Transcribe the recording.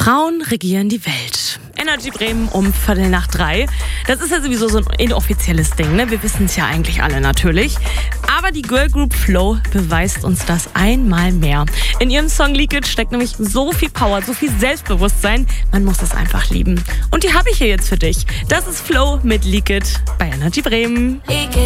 Frauen regieren die Welt. Energy Bremen um 2:15. Das ist ja sowieso so ein inoffizielles Ding, ne? Wir wissen es ja eigentlich alle natürlich. Aber die Girl Group Flow beweist uns das einmal mehr. In ihrem Song Leak It steckt nämlich so viel Power, so viel Selbstbewusstsein. Man muss es einfach lieben. Und die habe ich hier jetzt für dich. Das ist Flow mit Leak It bei Energy Bremen.